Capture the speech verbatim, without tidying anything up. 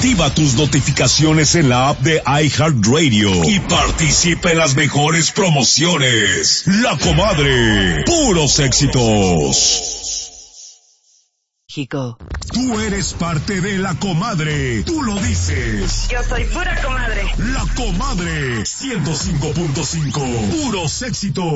Activa tus notificaciones en la app de iHeartRadio y participa en las mejores promociones. La Comadre, puros éxitos. Chico. Tú eres parte de La Comadre, tú lo dices. Yo soy pura comadre. La Comadre, ciento cinco punto cinco, puros éxitos.